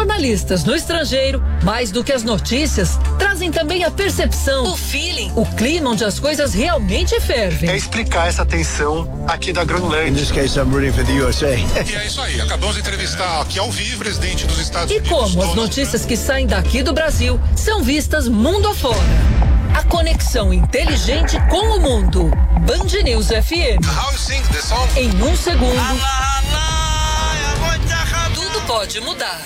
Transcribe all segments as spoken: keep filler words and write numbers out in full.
Jornalistas no estrangeiro, mais do que as notícias, trazem também a percepção, o feeling, o clima onde as coisas realmente fervem. É explicar essa tensão aqui da Groenlândia. In this case, I'm rooting for the U S A. E é isso aí, acabamos de entrevistar aqui ao vivo o presidente dos Estados E Unidos. como as notícias que saem daqui do Brasil são vistas mundo afora. A conexão inteligente com o mundo. Band News F M. How you sing the song? Em um segundo, tudo pode mudar.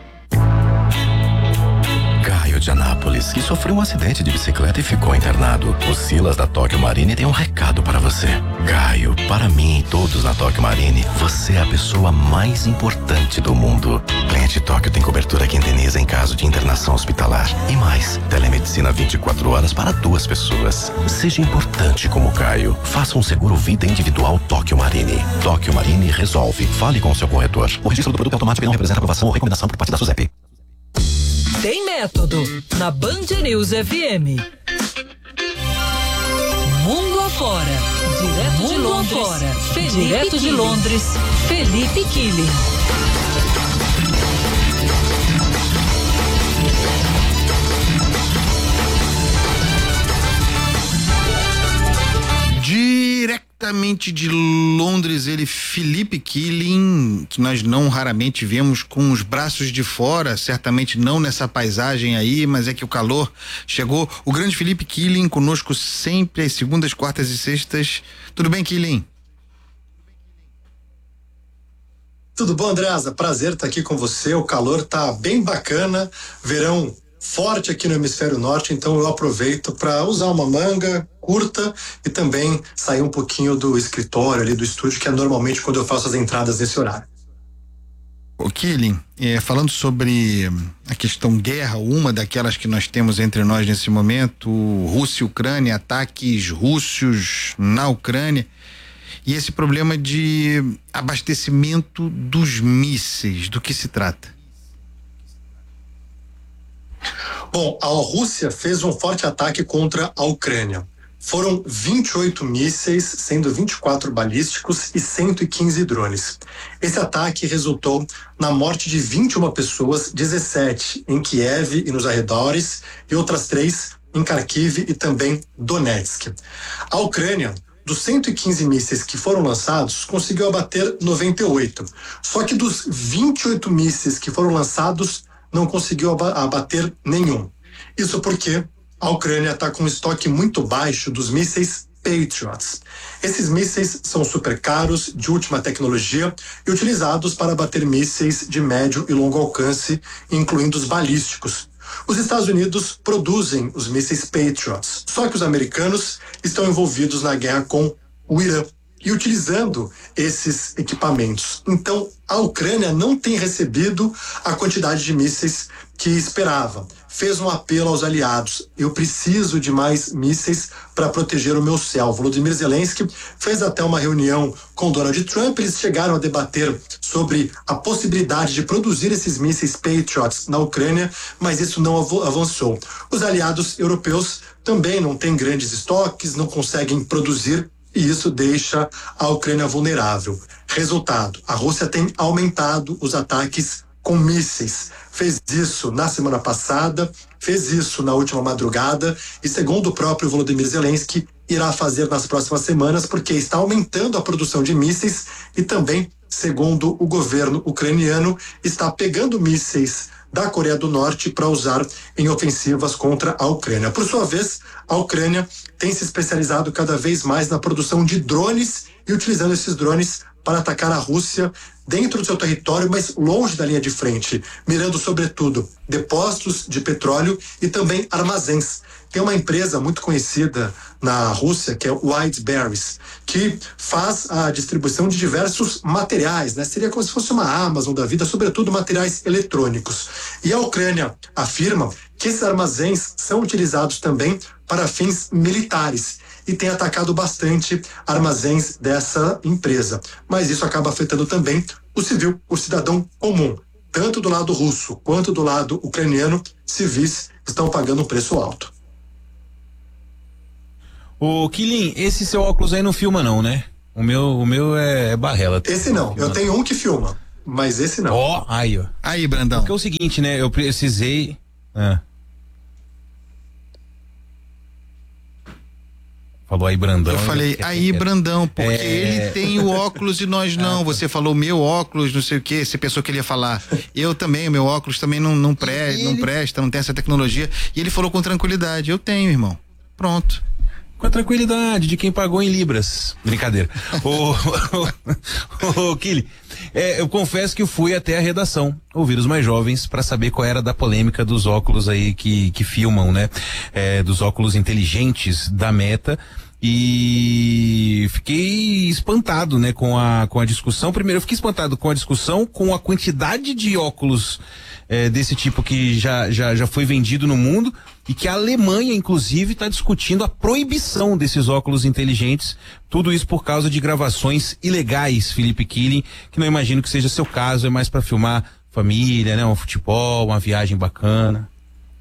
Caio de Anápolis, que sofreu um acidente de bicicleta e ficou internado. O Silas da Tóquio Marine tem um recado para você. Caio, para mim e todos na Tóquio Marine, você é a pessoa mais importante do mundo. Cliente Tóquio tem cobertura que indeniza em caso de internação hospitalar. E mais, telemedicina vinte e quatro horas para duas pessoas. Seja importante como Caio. Faça um seguro vida individual Tóquio Marine. Tóquio Marine resolve. Fale com o seu corretor. O registro do produto é automático e não representa aprovação ou recomendação por parte da SUSEP. Tem método na Band News F M. Mundo afora. Direto Mundo de Londres. Afora. Felipe Direto Killing. de Londres. Felipe Killing. Diretamente de Londres, ele, Felipe Killing, que nós não raramente vemos com os braços de fora, certamente não nessa paisagem aí, mas é que o calor chegou. O grande Felipe Killing conosco sempre às segundas, quartas e sextas. Tudo bem, Killing? Tudo bom, Andreasa? Prazer estar aqui com você. O calor tá bem bacana, verão forte aqui no hemisfério norte, então eu aproveito para usar uma manga curta e também sair um pouquinho do escritório ali, do estúdio, que é normalmente quando eu faço as entradas nesse horário. O Killing, é, falando sobre a questão guerra, uma daquelas que nós temos entre nós nesse momento, Rússia e Ucrânia, ataques rússos na Ucrânia, e esse problema de abastecimento dos mísseis, do que se trata? Bom, a Rússia fez um forte ataque contra a Ucrânia. Foram vinte e oito mísseis, sendo vinte e quatro balísticos e cento e quinze drones. Esse ataque resultou na morte de vinte e uma pessoas, dezessete em Kiev e nos arredores, e outras três em Kharkiv e também Donetsk. A Ucrânia, dos cento e quinze mísseis que foram lançados, conseguiu abater noventa e oito. Só que dos vinte e oito mísseis que foram lançados, não conseguiu abater nenhum. Isso porque a Ucrânia está com um estoque muito baixo dos mísseis Patriots. Esses mísseis são super caros, de última tecnologia e utilizados para abater mísseis de médio e longo alcance, incluindo os balísticos. Os Estados Unidos produzem os mísseis Patriots, só que os americanos estão envolvidos na guerra com o Irã e utilizando esses equipamentos. Então, a Ucrânia não tem recebido a quantidade de mísseis que esperava. Fez um apelo aos aliados: eu preciso de mais mísseis para proteger o meu céu. Volodymyr Zelensky fez até uma reunião com Donald Trump. Eles chegaram a debater sobre a possibilidade de produzir esses mísseis Patriots na Ucrânia, mas isso não av- avançou. Os aliados europeus também não têm grandes estoques, não conseguem produzir, e isso deixa a Ucrânia vulnerável. Resultado: a Rússia tem aumentado os ataques com mísseis. Fez isso na semana passada, fez isso na última madrugada e, segundo o próprio Volodymyr Zelensky, irá fazer nas próximas semanas, porque está aumentando a produção de mísseis e também, segundo o governo ucraniano, está pegando mísseis da Coreia do Norte para usar em ofensivas contra a Ucrânia. Por sua vez, a Ucrânia tem se especializado cada vez mais na produção de drones e utilizando esses drones para atacar a Rússia dentro do seu território, mas longe da linha de frente, mirando sobretudo depósitos de petróleo e também armazéns. Tem uma empresa muito conhecida na Rússia, que é o Wildberries, que faz a distribuição de diversos materiais, né? Seria como se fosse uma Amazon da vida, sobretudo materiais eletrônicos. E a Ucrânia afirma que esses armazéns são utilizados também para fins militares e tem atacado bastante armazéns dessa empresa. Mas isso acaba afetando também o civil, o cidadão comum. Tanto do lado russo quanto do lado ucraniano, civis estão pagando um preço alto. Ô, Killing, esse seu óculos aí não filma não, né? O meu, o meu é, é barrela. Esse não, eu tenho um que filma. mas esse não. Ó, oh, aí, ó. Aí, Brandão. Porque é o seguinte, né? Eu precisei. Ah. Falou aí, Brandão. Eu falei, eu aí, Brandão, porque é... ele tem o óculos e nós não. Você falou meu óculos, não sei o quê. Você pensou que ele ia falar. Eu também, meu óculos também não, não, pre, ele... não presta, não tem essa tecnologia. E ele falou com tranquilidade. Eu tenho, irmão. Pronto. Com a tranquilidade de quem pagou em libras. Brincadeira. Ô, ô, Kili, é, eu confesso que eu fui até a redação ouvir os mais jovens para saber qual era da polêmica dos óculos aí que, que filmam, né? É, dos óculos inteligentes da Meta. E fiquei espantado, né, com a, com a discussão. Primeiro, eu fiquei espantado com a discussão, com a quantidade de óculos é, desse tipo que já, já, já foi vendido no mundo, e que a Alemanha, inclusive, está discutindo a proibição desses óculos inteligentes. Tudo isso por causa de gravações ilegais, Felipe Killing, que não imagino que seja seu caso, é mais para filmar família, né, um futebol, uma viagem bacana.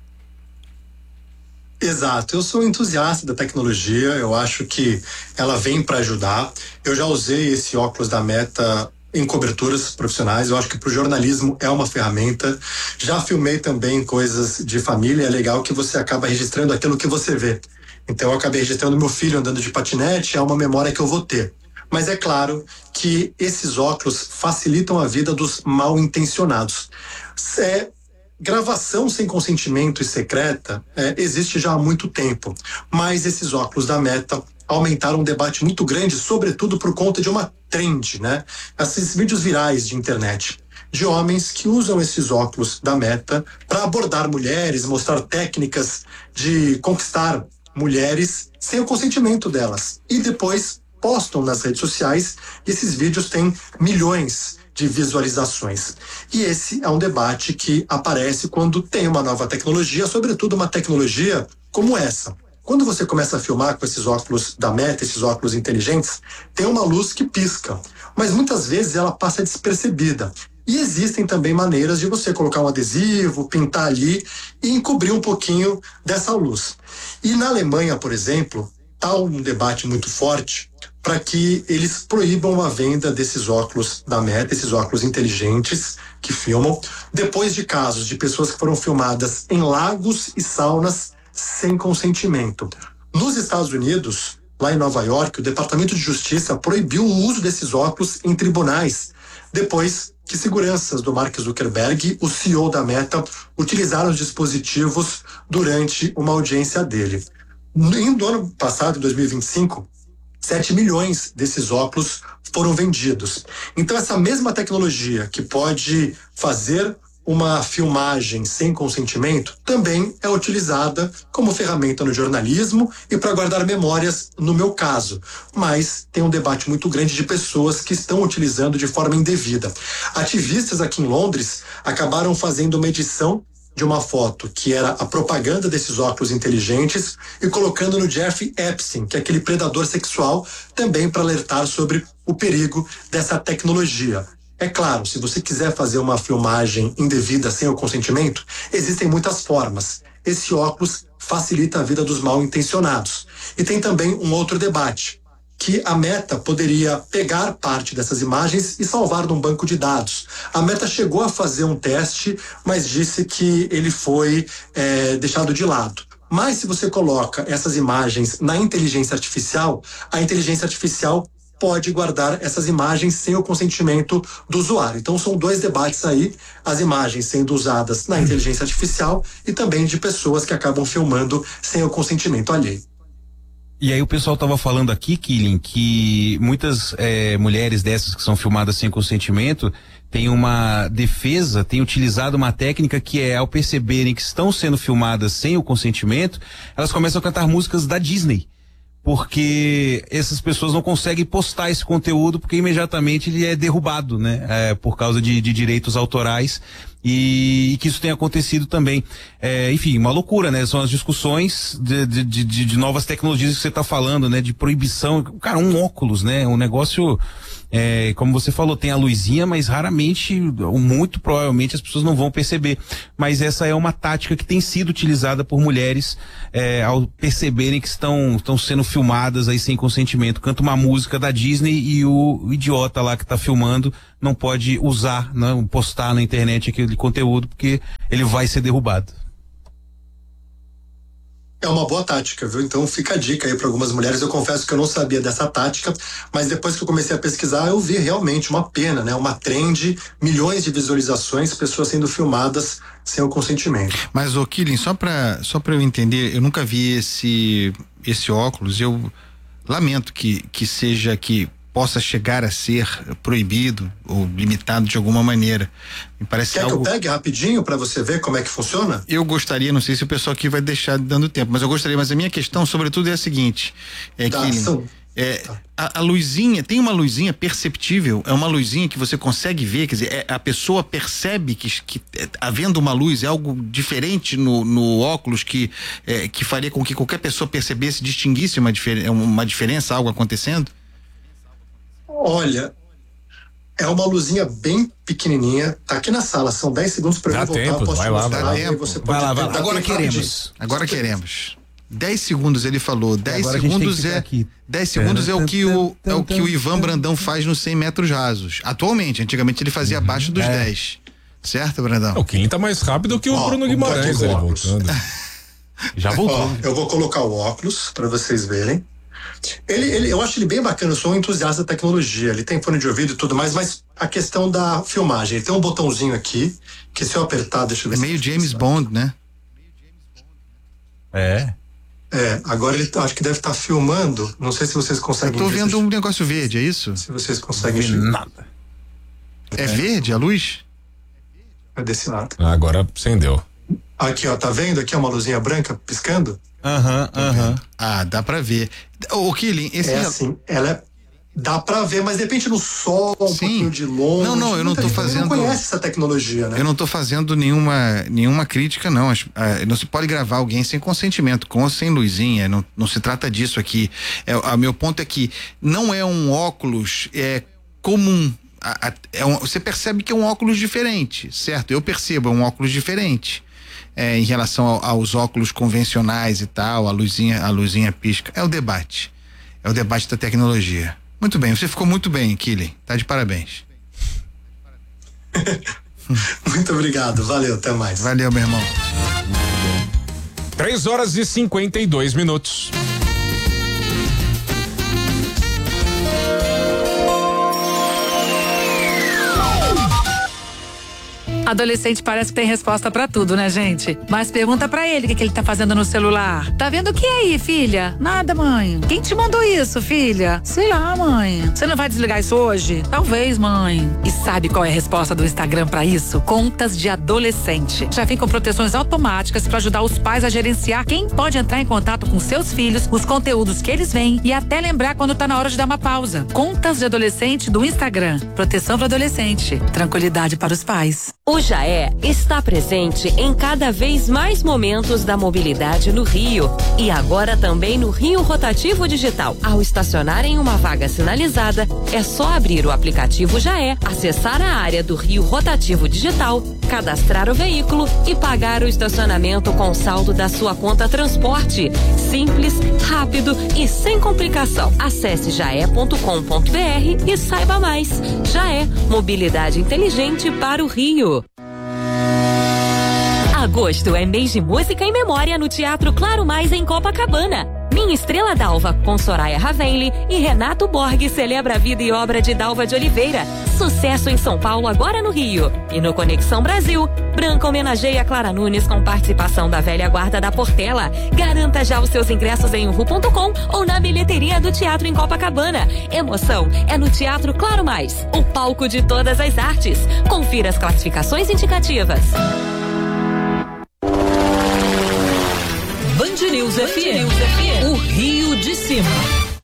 Exato, eu sou entusiasta da tecnologia, eu acho que ela vem para ajudar. Eu já usei esse óculos da Meta em coberturas profissionais, eu acho que para o jornalismo é uma ferramenta. Já filmei também coisas de família, é legal que você acaba registrando aquilo que você vê. Então eu acabei registrando meu filho andando de patinete, é uma memória que eu vou ter. Mas é claro que esses óculos facilitam a vida dos mal intencionados. É, gravação sem consentimento e secreta é, existe já há muito tempo, mas esses óculos da Meta aumentaram um debate muito grande, sobretudo por conta de uma trend, né? Esses vídeos virais de internet de homens que usam esses óculos da Meta para abordar mulheres, mostrar técnicas de conquistar mulheres sem o consentimento delas, e depois postam nas redes sociais, e esses vídeos têm milhões de visualizações. E esse é um debate que aparece quando tem uma nova tecnologia, sobretudo uma tecnologia como essa. Quando você começa a filmar com esses óculos da Meta, esses óculos inteligentes, tem uma luz que pisca, mas muitas vezes ela passa despercebida. E existem também maneiras de você colocar um adesivo, pintar ali e encobrir um pouquinho dessa luz. E na Alemanha, por exemplo, está um debate muito forte para que eles proíbam a venda desses óculos da Meta, esses óculos inteligentes que filmam, depois de casos de pessoas que foram filmadas em lagos e saunas sem consentimento. Nos Estados Unidos, lá em Nova York, o Departamento de Justiça proibiu o uso desses óculos em tribunais, depois que seguranças do Mark Zuckerberg, o C E O da Meta, utilizaram os dispositivos durante uma audiência dele. No ano passado, em dois mil e vinte e cinco, sete milhões desses óculos foram vendidos. Então, essa mesma tecnologia que pode fazer uma filmagem sem consentimento também é utilizada como ferramenta no jornalismo e para guardar memórias, no meu caso. Mas tem um debate muito grande de pessoas que estão utilizando de forma indevida. Ativistas aqui em Londres acabaram fazendo uma edição de uma foto que era a propaganda desses óculos inteligentes e colocando no Jeffrey Epstein, que é aquele predador sexual, também para alertar sobre o perigo dessa tecnologia. É claro, se você quiser fazer uma filmagem indevida sem o consentimento, existem muitas formas. Esse óculos facilita a vida dos mal intencionados. E tem também um outro debate, que a Meta poderia pegar parte dessas imagens e salvar num banco de dados. A Meta chegou a fazer um teste, mas disse que ele foi é, deixado de lado. Mas se você coloca essas imagens na inteligência artificial, a inteligência artificial pode guardar essas imagens sem o consentimento do usuário. Então são dois debates aí, as imagens sendo usadas na inteligência artificial e também de pessoas que acabam filmando sem o consentimento alheio. E aí o pessoal estava falando aqui, Killing, que muitas é, mulheres dessas que são filmadas sem consentimento têm uma defesa, têm utilizado uma técnica que é, ao perceberem que estão sendo filmadas sem o consentimento, elas começam a cantar músicas da Disney, porque essas pessoas não conseguem postar esse conteúdo porque imediatamente ele é derrubado, né? É, por causa de, de direitos autorais. E, e que isso tem acontecido também. É, enfim, uma loucura, né? São as discussões de, de, de, de novas tecnologias que você está falando, né? De proibição. Cara, um óculos, né? Um negócio É, como você falou, tem a luzinha, mas raramente, ou muito provavelmente, as pessoas não vão perceber. Mas essa é uma tática que tem sido utilizada por mulheres é, ao perceberem que estão, estão sendo filmadas aí sem consentimento. Canta uma música da Disney e o, o idiota lá que está filmando não pode usar, não, postar na internet aquele conteúdo, porque ele vai ser derrubado. É uma boa tática, viu? Então fica a dica aí para algumas mulheres. Eu confesso que eu não sabia dessa tática, mas depois que eu comecei a pesquisar, eu vi realmente uma pena, né? Uma trend, milhões de visualizações, pessoas sendo filmadas sem o consentimento. Mas, ô Killing, só para só para eu entender, eu nunca vi esse esse óculos. Eu lamento que que seja que possa chegar a ser proibido ou limitado de alguma maneira. Me parece Quer algo... que eu pegue rapidinho para você ver como é que funciona? Eu gostaria, não sei se o pessoal aqui vai deixar dando tempo, mas eu gostaria, mas a minha questão, sobretudo, é a seguinte, é Tá, que são- é, a, a luzinha, tem uma luzinha perceptível, é uma luzinha que você consegue ver, quer dizer, é, a pessoa percebe que, que é, havendo uma luz, é algo diferente no, no óculos que, é, que faria com que qualquer pessoa percebesse, distinguisse uma, difer, uma diferença, algo acontecendo? Olha, é uma luzinha bem pequenininha, tá aqui na sala, são dez segundos para Dá eu voltar, tempo, eu posso vai te lá, mostrar, vai lá. e aí você Vai pode lá, vai lá. tentar Agora tentar queremos. Agora queremos. dez segundos ele falou, dez Agora a gente tem segundos que ficar é aqui. dez segundos é o que o é o que o Ivan Brandão faz nos cem metros rasos. Atualmente, antigamente ele fazia abaixo dos é. dez. Certo, Brandão? O Killing tá mais rápido que o Ó, Bruno um Guimarães, pouquinho ele com óculos. voltando. Já voltou. Ó, eu vou colocar o óculos para vocês verem. Ele, ele, eu acho ele bem bacana, eu sou um entusiasta da tecnologia, ele tem fone de ouvido e tudo mais, mas a questão da filmagem, ele tem um botãozinho aqui, que se eu apertar, deixa eu ver É se meio fica James claro. Bond, né? É. É, agora ele tá- acho que deve estar filmando, não sei se vocês Eu conseguem tô ver, vendo se, um negócio verde, é isso? se vocês Não conseguem vi ver. nada. É verde a luz? É desse lado. Ah, agora acendeu. Aqui, ó, tá vendo? Aqui é uma luzinha branca piscando. Aham, aham. Ah, dá pra ver. Ô, Killing, esse É assim, ela é, dá pra ver, mas de repente no sol, um Sim. pouquinho de longe. Não, não, eu não Muita tô gente fazendo- não conhece essa tecnologia, né? Eu não tô fazendo nenhuma, nenhuma crítica, não. As- ah, não se pode gravar alguém sem consentimento, com ou sem luzinha. Não, não se trata disso aqui. É, a meu ponto é que não é um óculos é, comum. A- a- é um- você percebe que é um óculos diferente, certo? Eu percebo, é um óculos diferente. É, em relação ao- aos óculos convencionais e tal, a luzinha, a luzinha pisca. É o debate. É o debate da tecnologia. Muito bem, você ficou muito bem, Killing. Tá de parabéns. Muito obrigado, valeu, até mais. Valeu, meu irmão. três horas e cinquenta e dois minutos. Adolescente parece que tem resposta pra tudo, né, gente? Mas pergunta pra ele o que, que ele tá fazendo no celular. Tá vendo o que aí, filha? Nada, mãe. Quem te mandou isso, filha? Sei lá, mãe. Você não vai desligar isso hoje? Talvez, mãe. E sabe qual é a resposta do Instagram pra isso? Contas de adolescente. Já vem com proteções automáticas pra ajudar os pais a gerenciar quem pode entrar em contato com seus filhos, os conteúdos que eles veem e até lembrar quando tá na hora de dar uma pausa. Contas de adolescente do Instagram. Proteção para adolescente. Tranquilidade para os pais. O Jaé está presente em cada vez mais momentos da mobilidade no Rio e agora também no Rio Rotativo Digital. Ao estacionar em uma vaga sinalizada, é só abrir o aplicativo Jaé, acessar a área do Rio Rotativo Digital, cadastrar o veículo e pagar o estacionamento com saldo da sua conta transporte. Simples, rápido e sem complicação. Acesse jaé ponto com ponto br e saiba mais. Jaé, mobilidade inteligente para o Rio. Agosto é mês de música e memória no Teatro Claro Mais em Copacabana. Minha Estrela Dalva, com Soraya Ravelli e Renato Borghi, celebra a vida e obra de Dalva de Oliveira. Sucesso em São Paulo, agora no Rio. E no Conexão Brasil, Branca homenageia Clara Nunes com participação da velha guarda da Portela. Garanta já os seus ingressos em uhu ponto com ou na bilheteria do Teatro em Copacabana. Emoção é no Teatro Claro Mais, o palco de todas as artes. Confira as classificações indicativas. Band News F M, o Rio de Cima.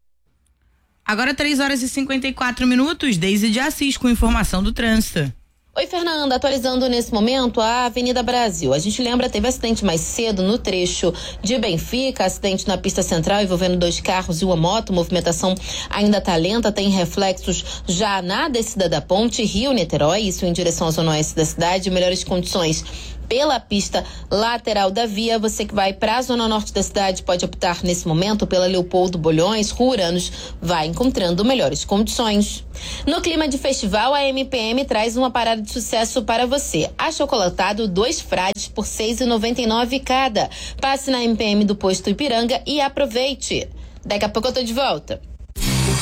Agora três horas e cinquenta e quatro minutos, Deise de Assis com informação do trânsito. Oi, Fernanda, atualizando nesse momento a Avenida Brasil. A gente lembra, teve acidente mais cedo no trecho de Benfica, acidente na pista central envolvendo dois carros e uma moto. Movimentação ainda tá lenta, tem reflexos já na descida da ponte Rio-Niterói, isso em direção à zona oeste da cidade. Melhores condições pela pista lateral da via. Você que vai para a zona norte da cidade pode optar nesse momento pela Leopoldo Bolhões, Rua Uranos, vai encontrando melhores condições. No clima de festival, a M P M traz uma parada de sucesso para você. Achocolatado, dois frades por seis reais e noventa e nove centavos cada. Passe na M P M do posto Ipiranga e aproveite. Daqui a pouco eu tô de volta.